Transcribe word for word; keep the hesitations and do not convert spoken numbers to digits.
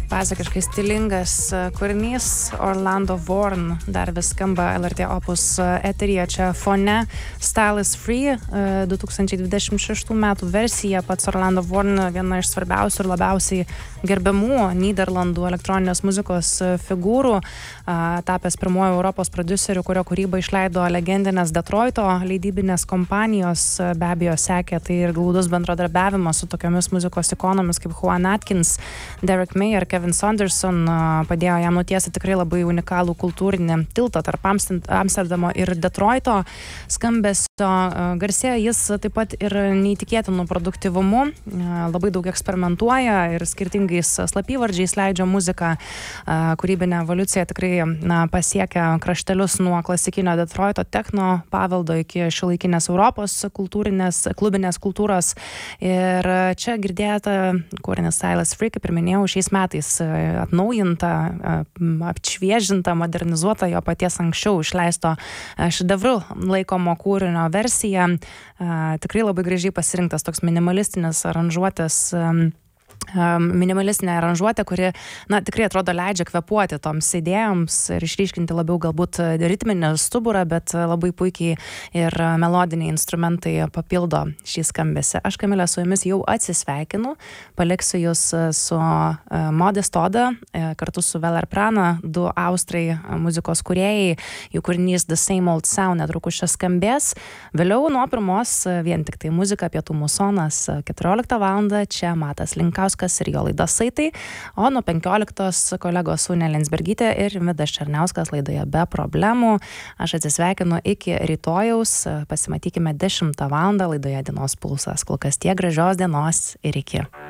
pasakiškai stilingas kūrinys Orlando Vorn dar vis skamba L R T Opus eteryje čia fone. Style is Free, du tūkstančiai dvidešimt šeštų metų versija. Pats Orlando Vorn viena iš svarbiausių ir labiausiai gerbiamų Nyderlandų elektroninės muzikos figūrų, tapęs pirmuoju Europos prodiuseriu, kurio kūrybą išleido legendinės Detroito leidybinės kompanijos. Be abejo sekė tai ir glaudus bendradarbiavimas su tokiomis muzikos ikonomis kaip Juan Atkins, Derek May ir Kevin Saunderson padėjo jam nutiesti tikrai labai unikalų kultūrinį tiltą tarp Amsterdamo ir Detroito skambesio. Garsėja jis taip pat ir neįtikėtinu produktyvumu, labai daug eksperimentuoja ir skirtingais slapyvardžiais leidžia muziką. Kūrybinė evoliucija tikrai na, pasiekia kraštelius nuo klasikinio Detroito techno paveldo iki šiuolaikinės Europos kultūrinės, klubinės kultūros. Ir čia girdėjote kūrinį Style is Free, kaip ir minėjau, šiais metais atnaujinta, apšviežinta, modernizuota jo paties anksčiau išleisto šedevru laikomo kūrinio versija. Tikrai labai gražiai pasirinktas toks minimalistinis aranžuotės minimalistinė aranžuotė, kuri na, tikrai atrodo leidžia kvepuoti toms idėjoms ir išryškinti labiau galbūt ritminį stuburą, bet labai puikiai ir melodiniai instrumentai papildo šį skambesį. Aš, Kamilė, su jumis jau atsisveikinu, paliksiu jūs su Modest Oda, kartu su Velar Prana, du austrai muzikos kūrėjai, jų kūrinys The Same Old Sound netrukus čia skambės. Vėliau nuo pirmos vien tik tai muzika, pietų musonas, keturioliktą valandą čia Matas Linkauskas ir jo laida Saitai, o nuo penkioliktos kolegos Unė Linsbergytė ir Midas Černiauskas laidoje Be problemų. Aš atsisveikinu iki rytojaus, pasimatykime dešimtą valandą laidoje Dienos pulsas. Kol kas tiek, gražios dienos ir iki.